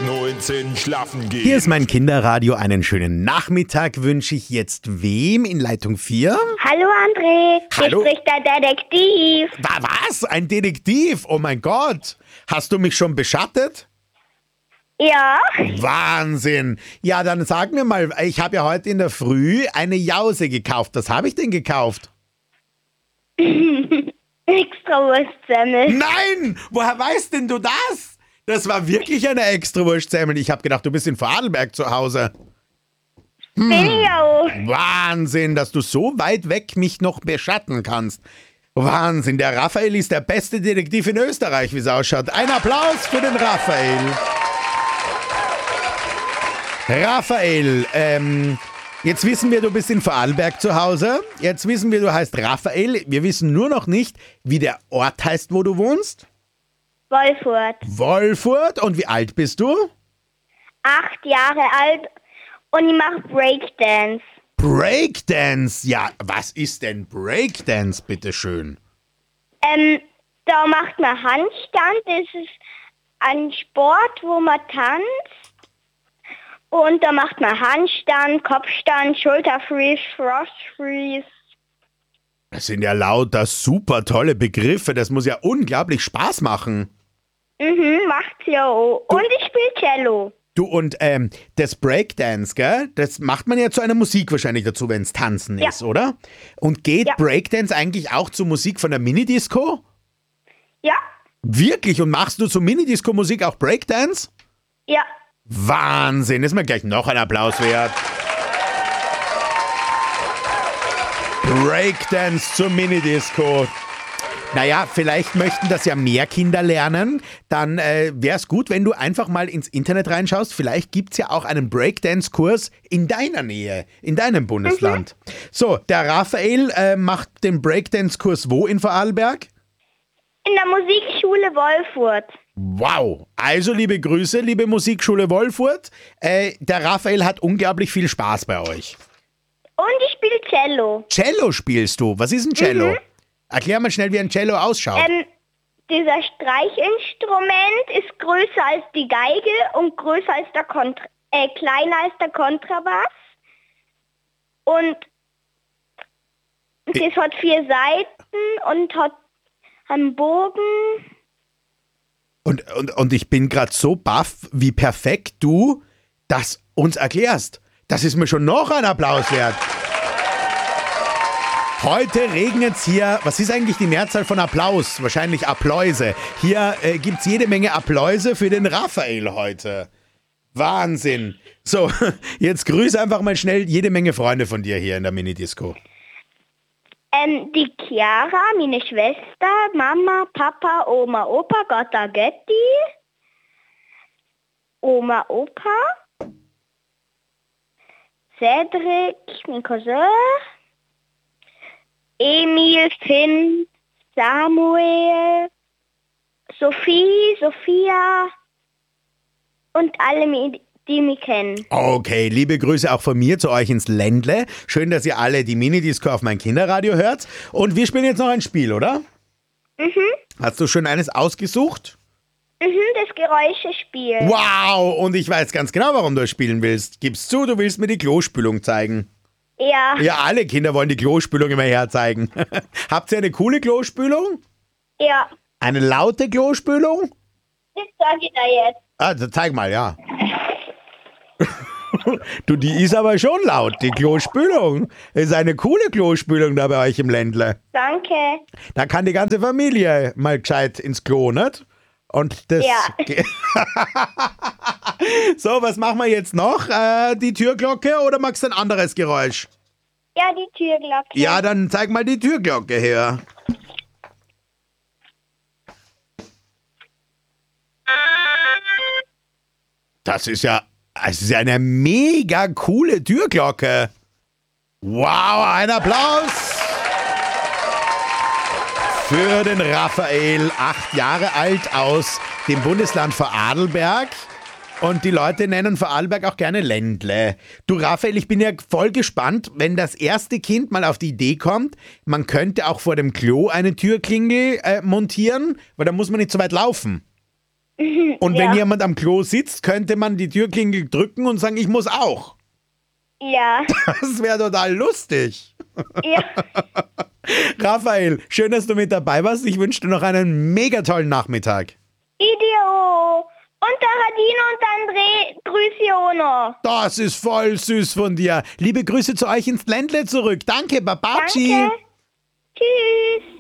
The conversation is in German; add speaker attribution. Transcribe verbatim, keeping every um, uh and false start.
Speaker 1: neunzehn schlafen gehen.
Speaker 2: Hier ist mein Kinderradio. Einen schönen Nachmittag wünsche ich jetzt wem in Leitung vier?
Speaker 3: Hallo André,
Speaker 2: Hallo?
Speaker 3: hier spricht der Detektiv.
Speaker 2: Wa- Was? Ein Detektiv? Oh mein Gott. Hast du mich schon beschattet?
Speaker 3: Ja,
Speaker 2: Wahnsinn. Ja, dann sag mir mal, ich habe ja heute in der Früh eine Jause gekauft. Was habe ich denn gekauft?
Speaker 3: extra Wurstsemmel.
Speaker 2: Nein! Woher weißt denn du das? Das war wirklich eine Extrawurstsemmel. Ich habe gedacht, du bist in Vorarlberg zu Hause.
Speaker 3: Bin ich auch.
Speaker 2: Wahnsinn, dass du so weit weg mich noch beschatten kannst. Wahnsinn, der Raphael ist der beste Detektiv in Österreich, wie es ausschaut. Ein Applaus für den Raphael. Raphael, ähm, jetzt wissen wir, du bist in Vorarlberg zu Hause. Jetzt wissen wir, du heißt Raphael. Wir wissen nur noch nicht, wie der Ort heißt, wo du wohnst.
Speaker 3: Wolfurt,
Speaker 2: Wolfurt. Und wie alt bist du?
Speaker 3: acht Jahre alt und ich mache Breakdance.
Speaker 2: Breakdance. Ja, was ist denn Breakdance, bitteschön?
Speaker 3: Ähm, da macht man Handstand, das ist ein Sport, wo man tanzt. Und da macht man Handstand, Kopfstand, Schulterfreeze, Frostfreeze.
Speaker 2: Das sind ja lauter super tolle Begriffe. Das muss ja unglaublich Spaß machen.
Speaker 3: Mhm, macht's ja auch. Und ich spiele Cello.
Speaker 2: Du, und ähm, das Breakdance, gell? Das macht man ja zu einer Musik wahrscheinlich dazu, wenn es Tanzen
Speaker 3: Ja.
Speaker 2: ist, oder? Und geht
Speaker 3: Ja.
Speaker 2: Breakdance eigentlich auch zur Musik von der Minidisco?
Speaker 3: Ja,
Speaker 2: Wirklich? Und machst du zur Minidisco-Musik auch Breakdance?
Speaker 3: ja.
Speaker 2: Wahnsinn, ist mir gleich noch ein Applaus wert. Breakdance zur Minidisco. Naja, vielleicht möchten das ja mehr Kinder lernen. Dann äh, wäre es gut, wenn du einfach mal ins Internet reinschaust. Vielleicht gibt es ja auch einen Breakdance-Kurs in deiner Nähe, in deinem Bundesland. So, der Raphael äh, macht den Breakdance-Kurs wo in Vorarlberg?
Speaker 3: In der Musikschule Wolfurt.
Speaker 2: Wow. Also, liebe Grüße, liebe Musikschule Wolfurt. Äh, der Raphael hat unglaublich viel Spaß bei euch.
Speaker 3: Und ich spiele Cello.
Speaker 2: Cello spielst du. Was ist ein Cello? Erklär mal schnell, wie ein Cello ausschaut.
Speaker 3: Ähm, dieser Streichinstrument ist größer als die Geige und größer als der Kontra äh, kleiner als der Kontrabass. Und es hat vier Seiten und hat einen Bogen.
Speaker 2: Und, und, und ich bin gerade so baff, wie perfekt du das uns erklärst. Das ist mir schon noch ein Applaus wert. Heute regnet's hier. Was ist eigentlich die Mehrzahl von Applaus? Wahrscheinlich Appläuse. Hier äh, gibt's jede Menge Appläuse für den Raphael heute. Wahnsinn. So, jetzt grüße einfach mal schnell jede Menge Freunde von dir hier in der Minidisco.
Speaker 3: Ähm, die Chiara, meine Schwester, Mama, Papa, Oma, Opa, Gotta Götti, Oma, Opa, Cedric, mein Cousin, Emil, Finn, Samuel, Sophie, Sophia und alle, mi- die mich kennen.
Speaker 2: Okay, liebe Grüße auch von mir zu euch ins Ländle. Schön, dass ihr alle die Minidisco auf mein Kinderradio hört. Und wir spielen jetzt noch ein Spiel, oder?
Speaker 3: Mhm,
Speaker 2: Hast du schon eines ausgesucht?
Speaker 3: mhm, das Geräuschespiel.
Speaker 2: Wow, und ich weiß ganz genau, warum du es spielen willst. Gib's zu, du willst mir die Klospülung zeigen.
Speaker 3: Ja,
Speaker 2: Ja, alle Kinder wollen die Klospülung immer herzeigen. Habt ihr eine coole Klospülung?
Speaker 3: ja,
Speaker 2: Eine laute Klospülung?
Speaker 3: das sage ich dir jetzt.
Speaker 2: Ah, dann zeig mal, ja. Du, die ist aber schon laut, die Klospülung. Ist eine coole Klospülung da bei euch im Ländle.
Speaker 3: Danke.
Speaker 2: Da kann die ganze Familie mal gescheit ins Klo, nicht? Und das.
Speaker 3: Ja.
Speaker 2: So, was machen wir jetzt noch? Äh, die Türglocke oder magst du ein anderes Geräusch?
Speaker 3: Ja, die Türglocke.
Speaker 2: Ja, dann zeig mal die Türglocke her. Das ist ja, es ist ja eine mega coole Türglocke. Wow, ein Applaus für den Raphael, acht Jahre alt aus dem Bundesland Vorarlberg. Und die Leute nennen Vorarlberg auch gerne Ländle. Du Raphael, ich bin ja voll gespannt, wenn das erste Kind mal auf die Idee kommt, man könnte auch vor dem Klo eine Türklingel äh, montieren, weil da muss man nicht so weit laufen. Und wenn
Speaker 3: Ja.
Speaker 2: jemand am Klo sitzt, könnte man die Türklingel drücken und sagen, ich muss auch.
Speaker 3: Ja.
Speaker 2: Das wäre total lustig.
Speaker 3: Ja.
Speaker 2: Raphael, schön, dass du mit dabei warst. Ich wünsche dir noch einen mega tollen Nachmittag.
Speaker 3: Idio. Und der Radino und der André, grüße auch noch.
Speaker 2: Das ist voll süß von dir. Liebe Grüße zu euch ins Ländle zurück. Danke, Babaci.
Speaker 3: Danke. Tschüss.